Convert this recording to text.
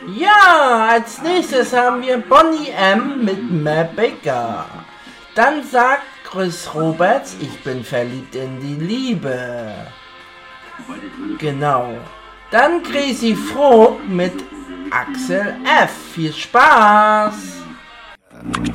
Ja, als nächstes haben wir Bonnie M. mit Matt Baker. Dann sagt Chris Roberts, ich bin verliebt in die Liebe. Genau. Dann Crazy Frog mit Axel F. Viel Spaß!